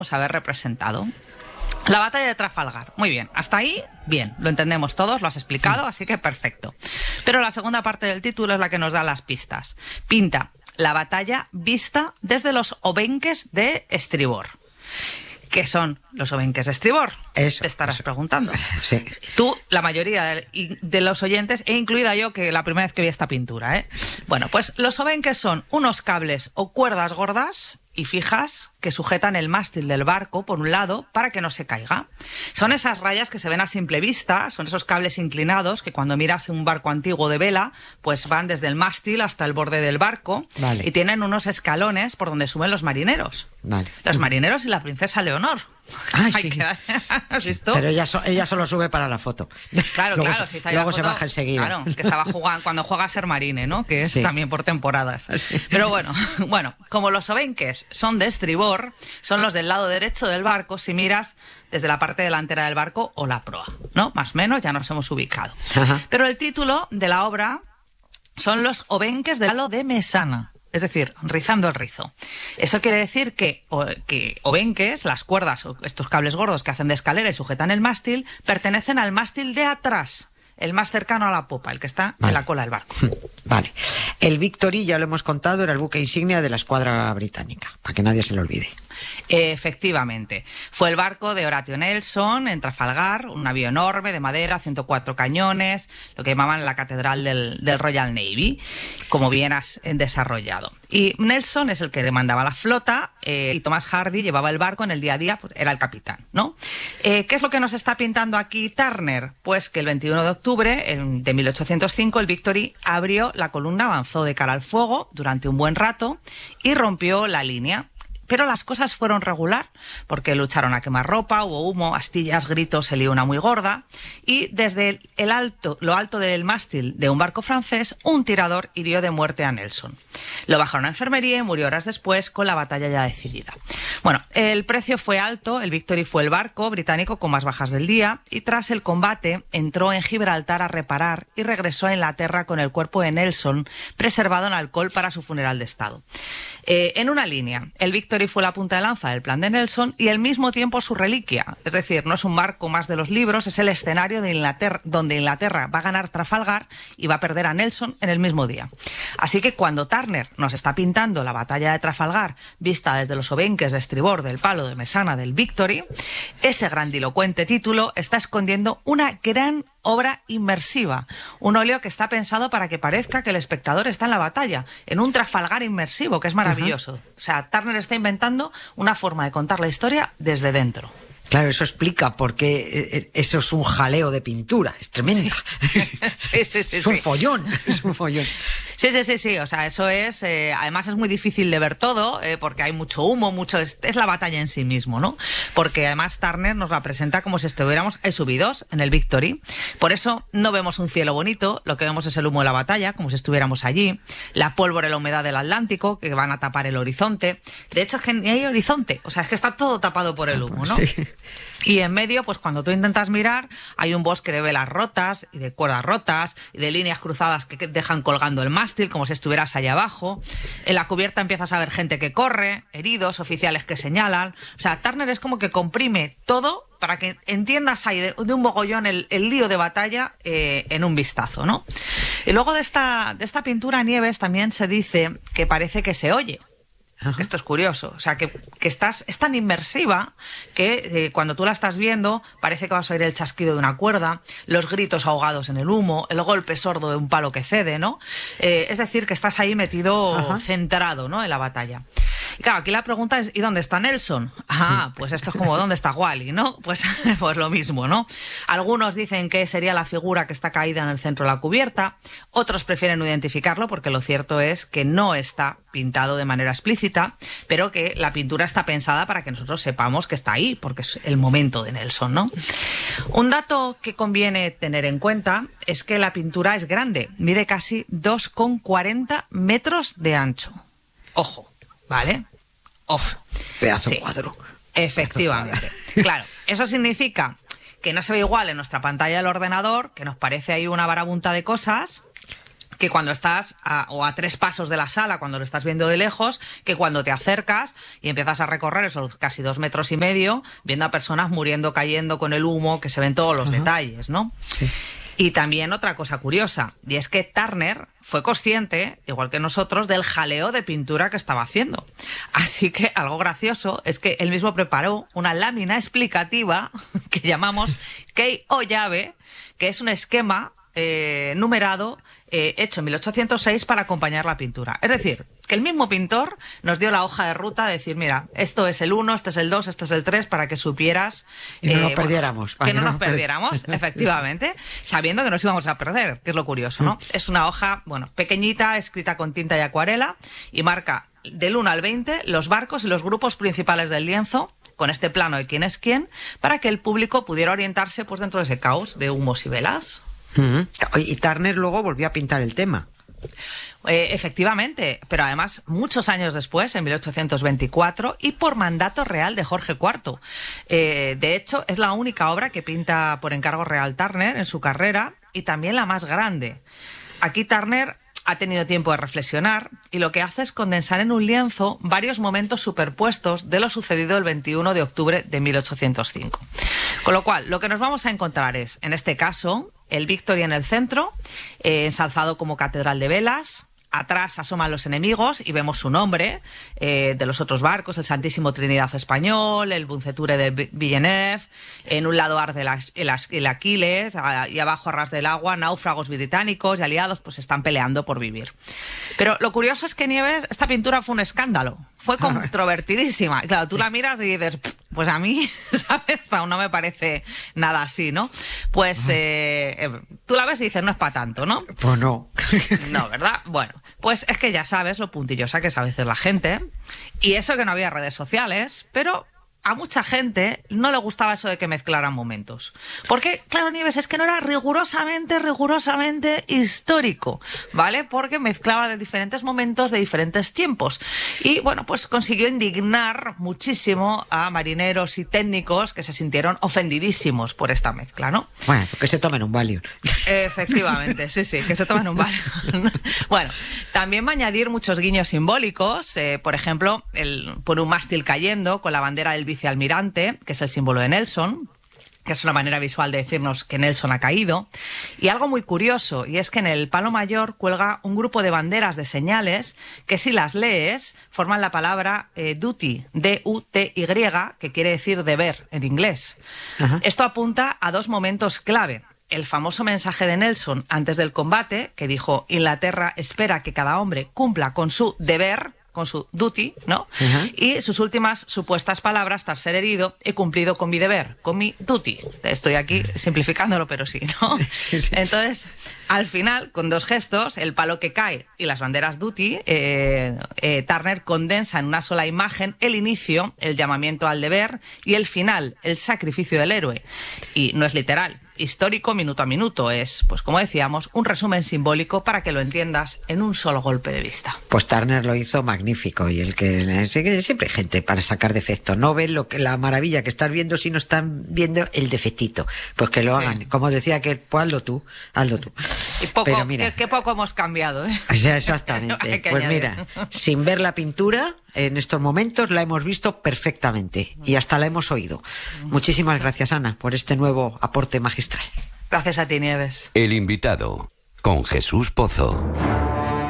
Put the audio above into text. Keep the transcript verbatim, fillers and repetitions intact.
haber representado. La batalla de Trafalgar. Muy bien, hasta ahí, bien, lo entendemos todos, lo has explicado, así que perfecto. Pero la segunda parte del título es la que nos da las pistas. Pinta la batalla vista desde los obenques de estribor. ¿Qué son los obenques de estribor? Eso, te estarás eso. preguntando. Sí. Tú, la mayoría de, de los oyentes, e incluida yo, que la primera vez que vi esta pintura, ¿eh? Bueno, pues los obenques son unos cables o cuerdas gordas y fijas que sujetan el mástil del barco por un lado para que no se caiga. Son esas rayas que se ven a simple vista, son esos cables inclinados que cuando miras un barco antiguo de vela, pues van desde el mástil hasta el borde del barco. Vale. Y tienen unos escalones por donde suben los marineros. Vale. Los marineros y la princesa Leonor. Ah, Hay sí. que- ¿Has visto? Pero ella, so- ella solo sube para la foto. Claro, luego claro. se, si está ahí la luego se foto, baja enseguida. Claro, que estaba jugando cuando juega a ser marine, ¿no? Que es Sí. también por temporadas. Sí. Pero bueno, bueno, como los obenques son de estribor, son los del lado derecho del barco si miras desde la parte delantera del barco o la proa, ¿no? Más o menos ya nos hemos ubicado. Ajá. Pero el título de la obra son los obenques del palo de mesana. Es decir, rizando el rizo. Eso quiere decir que, o, que obenques, las cuerdas, o estos cables gordos que hacen de escalera y sujetan el mástil, pertenecen al mástil de atrás, el más cercano a la popa, el que está Vale. en la cola del barco. Vale. El Victory, ya lo hemos contado, era el buque insignia de la escuadra británica, para que nadie se lo olvide. Efectivamente. Fue el barco de Horatio Nelson en Trafalgar, un navío enorme de madera, ciento cuatro cañones, lo que llamaban la catedral del, del Royal Navy, como bien has eh, desarrollado. Y Nelson es el que demandaba la flota eh, y Thomas Hardy llevaba el barco en el día a día, pues, era el capitán, ¿no? Eh, ¿Qué es lo que nos está pintando aquí Turner? Pues que el veintiuno de octubre en- de mil ochocientos cinco el Victory abrió la columna, avanzó de cara al fuego durante un buen rato y rompió la línea. Pero las cosas fueron regular, porque lucharon a quemar ropa, hubo humo, astillas, gritos, se lió una muy gorda, y desde el, el alto, lo alto del mástil de un barco francés, un tirador hirió de muerte a Nelson. Lo bajaron a enfermería y murió horas después con la batalla ya decidida. Bueno, el precio fue alto, el Victory fue el barco británico con más bajas del día, y tras el combate entró en Gibraltar a reparar y regresó a Inglaterra con el cuerpo de Nelson preservado en alcohol para su funeral de estado. Eh, en una línea, el Victory fue la punta de lanza del plan de Nelson y al mismo tiempo su reliquia. Es decir, no es un barco más de los libros, es el escenario de Inglaterra, donde Inglaterra va a ganar Trafalgar y va a perder a Nelson en el mismo día. Así que cuando Turner nos está pintando la batalla de Trafalgar vista desde los obenques de estribor del palo de mesana del Victory, ese grandilocuente título está escondiendo una gran obra inmersiva, un óleo que está pensado para que parezca que el espectador está en la batalla, en un Trafalgar inmersivo, que es maravilloso. Uh-huh. O sea, Turner está inventando una forma de contar la historia desde dentro. Claro, eso explica por qué eso es un jaleo de pintura, es tremenda. Sí, sí, sí, sí. Es un sí. follón, es un follón. Sí, sí, sí, sí, o sea, eso es, eh, además es muy difícil de ver todo, eh, porque hay mucho humo, mucho, es, es la batalla en sí mismo, ¿no? Porque además Turner nos la presenta como si estuviéramos subidos en el Victory, por eso no vemos un cielo bonito, lo que vemos es el humo de la batalla, como si estuviéramos allí, la pólvora y la humedad del Atlántico, que van a tapar el horizonte, de hecho es que ni hay horizonte, o sea, es que está todo tapado por el humo, ¿no? Sí. Y en medio, pues cuando tú intentas mirar, hay un bosque de velas rotas y de cuerdas rotas y de líneas cruzadas que dejan colgando el mástil como si estuvieras allá abajo. En la cubierta empiezas a ver gente que corre, heridos, oficiales que señalan. O sea, Turner es como que comprime todo para que entiendas ahí de, de un mogollón el, el lío de batalla eh, en un vistazo, ¿no? Y luego de esta, de esta pintura Nieves también se dice que parece que se oye. Ajá. Esto es curioso, o sea, que, que estás, es tan inmersiva que eh, cuando tú la estás viendo parece que vas a oír el chasquido de una cuerda, los gritos ahogados en el humo, el golpe sordo de un palo que cede, ¿no? Eh, es decir, que estás ahí metido, ajá, centrado, ¿no?, en la batalla. Y claro, aquí la pregunta es, ¿y dónde está Nelson? Ah, pues esto es como, ¿dónde está Wally?, ¿no? Pues, pues lo mismo, ¿no? Algunos dicen que sería la figura que está caída en el centro de la cubierta, otros prefieren no identificarlo porque lo cierto es que no está pintado de manera explícita, pero que la pintura está pensada para que nosotros sepamos que está ahí, porque es el momento de Nelson, ¿no? Un dato que conviene tener en cuenta es que la pintura es grande, mide casi dos coma cuarenta metros de ancho. Ojo, ¿vale? Ojo. Pedazo sí, cuadro. Efectivamente. Claro, eso significa que no se ve igual en nuestra pantalla del ordenador, que nos parece ahí una marabunta de cosas, que cuando estás a, o a tres pasos de la sala, cuando lo estás viendo de lejos, que cuando te acercas y empiezas a recorrer esos casi dos metros y medio, viendo a personas muriendo, cayendo con el humo, que se ven todos los uh-huh. detalles, ¿no? Sí. Y también otra cosa curiosa, y es que Turner fue consciente, igual que nosotros, del jaleo de pintura que estaba haciendo. Así que algo gracioso es que él mismo preparó una lámina explicativa que llamamos key o llave, que es un esquema eh, numerado eh, hecho en mil ochocientos seis para acompañar la pintura. Es decir, que el mismo pintor nos dio la hoja de ruta de decir, mira, esto es el uno, este es el dos, este es el tres, para que supieras... Y no eh, nos perdiéramos. Bueno, que no nos perdiéramos, efectivamente, sabiendo que nos íbamos a perder, que es lo curioso, ¿no? Es una hoja, bueno, pequeñita, escrita con tinta y acuarela, y marca del uno al veinte los barcos y los grupos principales del lienzo, con este plano de quién es quién, para que el público pudiera orientarse pues dentro de ese caos de humos y velas. Uh-huh. Y Turner luego volvió a pintar el tema. Eh, efectivamente, pero además muchos años después, en mil ochocientos veinticuatro, y por mandato real de Jorge cuarto. Eh, de hecho, es la única obra que pinta por encargo real Turner en su carrera, y también la más grande. Aquí Turner ha tenido tiempo de reflexionar y lo que hace es condensar en un lienzo varios momentos superpuestos de lo sucedido el veintiuno de octubre de mil ochocientos cinco. Con lo cual, lo que nos vamos a encontrar es, en este caso, el Victory en el centro, eh, ensalzado como catedral de velas. Atrás asoman los enemigos y vemos su nombre, eh, de los otros barcos, el Santísimo Trinidad Español, el Bunceture de Villeneuve, en un lado arde el, el Aquiles, y abajo a ras del agua, náufragos británicos y aliados pues están peleando por vivir. Pero lo curioso es que, Nieves, esta pintura fue un escándalo, fue controvertidísima. Y claro, tú la miras y dices, pues a mí, ¿sabes? Aún no me parece nada así, ¿no? Pues eh, eh, tú la ves y dices, no es para tanto, ¿no? Pues no. No, ¿verdad? Bueno, pues es que ya sabes lo puntillosa que es a veces la gente, y eso que no había redes sociales, pero a mucha gente no le gustaba eso de que mezclaran momentos. Porque, claro, Nieves, es que no era rigurosamente, rigurosamente histórico, ¿vale? Porque mezclaba de diferentes momentos, de diferentes tiempos. Y, bueno, pues consiguió indignar muchísimo a marineros y técnicos que se sintieron ofendidísimos por esta mezcla, ¿no? Bueno, que se tomen un Valium. Efectivamente, sí, sí, que se tomen un Valium. Bueno, también va a añadir muchos guiños simbólicos, eh, por ejemplo, el, por un mástil cayendo con la bandera del vicealmirante, que es el símbolo de Nelson, que es una manera visual de decirnos que Nelson ha caído. Y algo muy curioso, y es que en el palo mayor cuelga un grupo de banderas de señales que, si las lees, forman la palabra eh, duty, D U T Y, que quiere decir deber en inglés. Ajá. Esto apunta a dos momentos clave. El famoso mensaje de Nelson antes del combate, que dijo: Inglaterra espera que cada hombre cumpla con su deber, con su duty, ¿no? Uh-huh. Y sus últimas supuestas palabras, tras ser herido, he cumplido con mi deber, con mi duty. Estoy aquí simplificándolo, pero sí, ¿no? Sí, sí. Entonces, al final, con dos gestos, el palo que cae y las banderas duty, eh, eh, Turner condensa en una sola imagen el inicio, el llamamiento al deber, y el final, el sacrificio del héroe. Y no es literal. Histórico minuto a minuto, es, pues como decíamos, un resumen simbólico para que lo entiendas en un solo golpe de vista. Pues Turner lo hizo magnífico, y el que siempre hay gente para sacar defectos, no ven lo que la maravilla que estás viendo si no están viendo el defectito, pues que lo sí. hagan, como decía que pues hazlo tú, hazlo tú. Y poco, pero mira, qué, qué poco hemos cambiado, ¿eh? O sea, exactamente. Pues añadir. Mira, sin ver la pintura, en estos momentos la hemos visto perfectamente y hasta la hemos oído. Muchísimas gracias, Ana, por este nuevo aporte magistral. Gracias a ti, Nieves. El invitado, con Jesús Pozo.